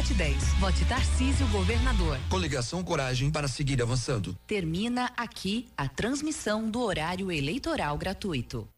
Vote 10. Vote Tarcísio Governador. Coligação Coragem para seguir avançando. Termina aqui a transmissão do horário eleitoral gratuito.